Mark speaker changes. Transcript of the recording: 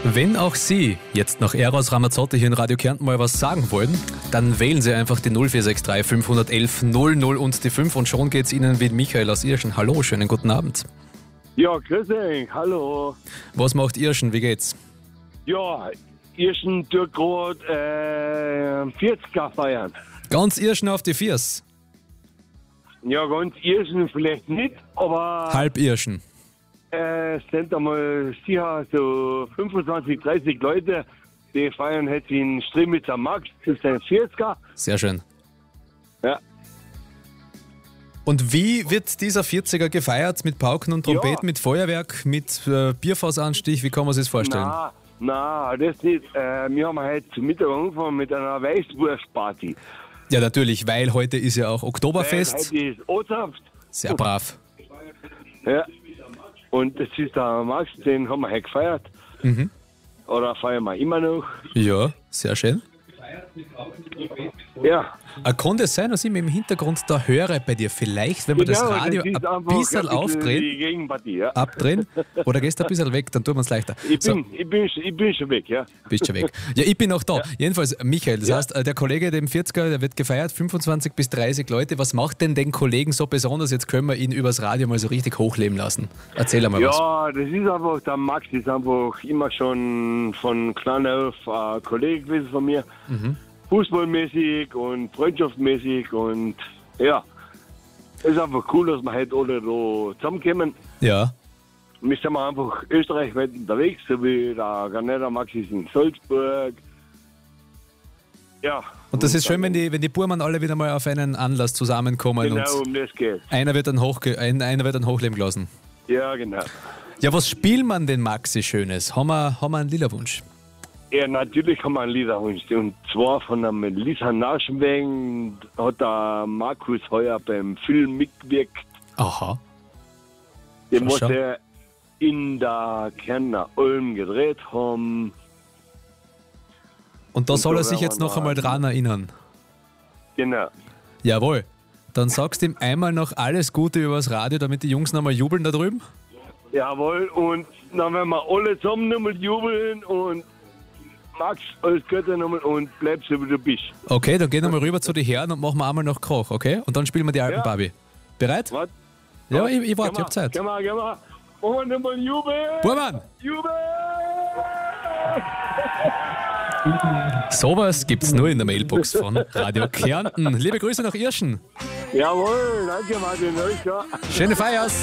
Speaker 1: Wenn auch Sie jetzt nach Eros Ramazzotti hier in Radio Kärnten mal was sagen wollen, dann wählen Sie einfach die 0463 511 00 und die 5 und schon geht's Ihnen wie Michael aus Irschen. Hallo, schönen guten Abend.
Speaker 2: Ja, grüß euch, hallo.
Speaker 1: Was macht Irschen, wie geht's?
Speaker 2: Ja, Irschen tut gerade 40er feiern.
Speaker 1: Ganz Irschen auf die Viers.
Speaker 2: Ja, ganz Irschen vielleicht nicht, aber
Speaker 1: Halb Irschen.
Speaker 2: es sind einmal sicher so 25, 30 Leute, die feiern jetzt in Strimitzer Max, das sind 40er.
Speaker 1: Sehr schön.
Speaker 2: Ja.
Speaker 1: Und wie wird dieser 40er gefeiert? Mit Pauken und Trompeten,
Speaker 2: Ja.
Speaker 1: mit Feuerwerk, mit Bierfassanstich? Wie kann man sich das vorstellen?
Speaker 2: Nein, das nicht. Wir haben heute zum Mittag angefangen mit einer Weißwurstparty.
Speaker 1: Ja, natürlich, weil heute ist ja auch Oktoberfest.
Speaker 2: Heute ist Osterhaft.
Speaker 1: Sehr brav.
Speaker 2: Ja. Und das ist der Max, den haben wir heute gefeiert.
Speaker 1: Mhm.
Speaker 2: Oder feiern wir immer noch.
Speaker 1: Ja, sehr schön.
Speaker 2: Ja.
Speaker 1: Kann das sein, dass ich mir im Hintergrund da höre bei dir? Vielleicht, wenn wir das Radio
Speaker 2: ist
Speaker 1: ein
Speaker 2: einfach
Speaker 1: bisschen aufdrehen,
Speaker 2: Die Gegenpartie, ja.
Speaker 1: abdrehen, oder gehst du ein bisschen weg, dann tun wir es leichter.
Speaker 2: Ich bin schon weg, ja.
Speaker 1: Bist schon weg. Ja, ich bin auch da. Jedenfalls, Michael, das
Speaker 2: Ja.
Speaker 1: heißt, der Kollege, dem 40er, der wird gefeiert, 25 bis 30 Leute. Was macht denn den Kollegen so besonders? Jetzt können wir ihn übers Radio mal so richtig hochleben lassen. Erzähl einmal was.
Speaker 2: Ja, das ist einfach, der Max ist einfach immer schon von klein auf ein Kollege gewesen von mir. Fußballmäßig und freundschaftsmäßig und ja. Es ist einfach cool, dass wir heute alle da zusammenkommen.
Speaker 1: Ja.
Speaker 2: Wir sind einfach österreichweit unterwegs, so wie der Garnetter Max ist in Salzburg. Ja.
Speaker 1: Und das ist schön, wenn die Burmann alle wieder mal auf einen Anlass zusammenkommen
Speaker 2: Genau,
Speaker 1: und
Speaker 2: um das geht.
Speaker 1: einer wird dann hochleben gelassen.
Speaker 2: Ja, genau.
Speaker 1: Ja, was spielt man denn Maxi Schönes? Haben wir einen Liederwunsch?
Speaker 2: Ja, natürlich haben wir einen Liederwunsch. Und zwar von einem Lisa Naschenwegen hat der Markus heuer beim Film mitgewirkt.
Speaker 1: Aha.
Speaker 2: Den, was
Speaker 1: Schau.
Speaker 2: er in der Kärntner Alm gedreht haben.
Speaker 1: Und da
Speaker 2: Und
Speaker 1: soll er
Speaker 2: da
Speaker 1: sich
Speaker 2: werden
Speaker 1: jetzt
Speaker 2: wir
Speaker 1: noch einmal
Speaker 2: da-
Speaker 1: dran erinnern.
Speaker 2: Genau.
Speaker 1: Jawohl. Dann sagst du ihm einmal noch alles Gute übers Radio, damit die Jungs nochmal jubeln da drüben.
Speaker 2: Jawohl. Und dann werden wir alle zusammen nochmal jubeln und Max, alles Gute nochmal und bleib so wie du bist.
Speaker 1: Okay, dann gehen wir mal rüber zu den Herren und machen wir einmal noch Krach, okay? Und dann spielen wir die alten
Speaker 2: Ja.
Speaker 1: Barbie. Bereit?
Speaker 2: Was?
Speaker 1: Ja, ich warte, ich hab Zeit.
Speaker 2: Gehen wir. Machen wir nochmal jubeln.
Speaker 1: Burmann!
Speaker 2: Jubeln!
Speaker 1: Sowas gibt's nur in der Mailbox von Radio Kärnten. Liebe Grüße nach Irschen.
Speaker 2: Jawohl, danke Martin. Ja.
Speaker 1: Schöne Feiers!